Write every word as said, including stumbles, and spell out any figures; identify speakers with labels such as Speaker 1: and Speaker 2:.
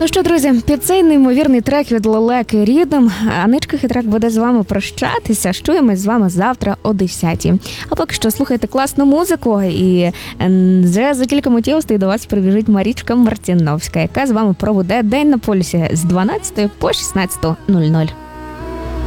Speaker 1: Ну що, друзі, під цей неймовірний трек від Лелеки Рідом Аничка Хитрак буде з вами прощатися. Чуємось з вами завтра о десятій. А поки що слухайте класну музику, і вже за кілька миттєвостей до вас прибіжить Марічка Мартіновська, яка з вами проведе День на полюсі з дванадцятої по шістнадцяту нуль нуль.